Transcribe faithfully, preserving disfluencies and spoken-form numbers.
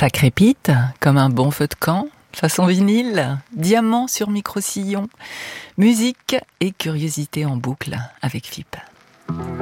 Ça crépite comme un bon feu de camp, façon vinyle, diamant sur micro-sillon, musique et curiosité en boucle avec F I P.